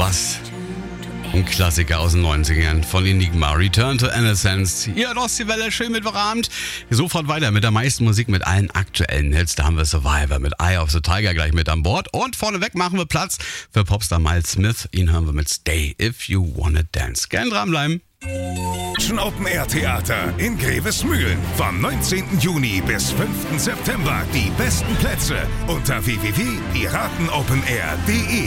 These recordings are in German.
Was? Ein Klassiker aus den 90ern von Enigma, Return to Innocence. Hier in Ostseewelle, schön Mittwochabend. Sofort weiter mit der meisten Musik, mit allen aktuellen Hits. Da haben wir Survivor mit Eye of the Tiger gleich mit an Bord. Und vorneweg machen wir Platz für Popstar Miles Smith. Ihn hören wir mit Stay If You Wanna Dance. Gern dranbleiben. Open Air Theater in Grevesmühlen. Vom 19. Juni bis 5. September. Die besten Plätze unter www.piratenopenair.de.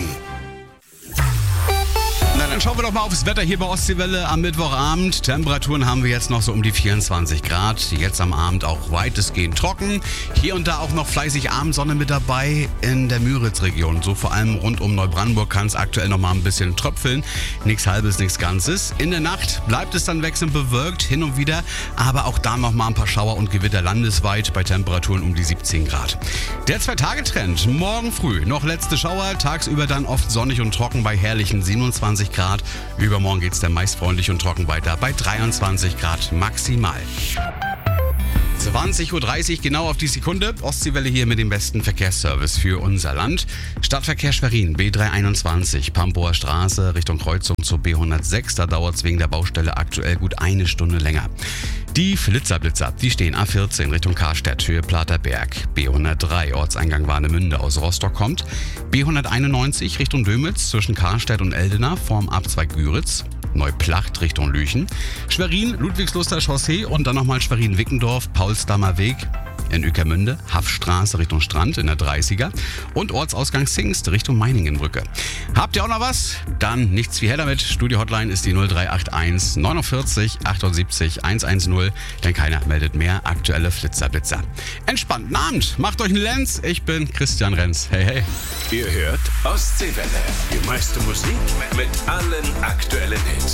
Na, dann schauen wir doch mal aufs Wetter hier bei Ostseewelle am Mittwochabend. Temperaturen haben wir jetzt noch so um die 24 Grad. Jetzt am Abend auch weitestgehend trocken. Hier und da auch noch fleißig Abendsonne mit dabei in der Müritz-Region. So vor allem rund um Neubrandenburg kann es aktuell noch mal ein bisschen tröpfeln. Nichts Halbes, nichts Ganzes. In der Nacht bleibt es dann wechselnd bewölkt, hin und wieder. Aber auch da noch mal ein paar Schauer und Gewitter landesweit bei Temperaturen um die 17 Grad. Der 2-Tage-Trend. Morgen früh noch letzte Schauer. Tagsüber dann oft sonnig und trocken bei herrlichen 27 Grad. Übermorgen geht es dann meist freundlich und trocken weiter bei 23 Grad maximal. 20.30 Uhr genau auf die Sekunde. Ostseewelle hier mit dem besten Verkehrsservice für unser Land. Stadtverkehr Schwerin, B321, Pampower Straße Richtung Kreuzung zur B106. Da dauert es wegen der Baustelle aktuell gut eine Stunde länger. Die Flitzer, die stehen A14 Richtung Karstedt, Höhe Platerberg. B103, Ortseingang Warnemünde aus Rostock kommt. B191 Richtung Dömitz zwischen Karstedt und Eldena vorm Abzweig Güritz. Neuplacht Richtung Lüchen. Schwerin, Ludwigsluster Chaussee und dann nochmal Schwerin-Wickendorf, Paulsdammer Weg. In Ueckermünde, Haffstraße Richtung Strand in der 30er und Ortsausgang Zingst Richtung Meiningenbrücke. Habt ihr auch noch was? Dann nichts wie her damit. Studio-Hotline ist die 0381 49 78 110, denn keiner meldet mehr aktuelle Flitzer. Entspannten Abend, macht euch einen Lenz. Ich bin Christian Renz. Hey, hey. Ihr hört Ostseewelle. Die meiste Musik mit allen aktuellen Hits.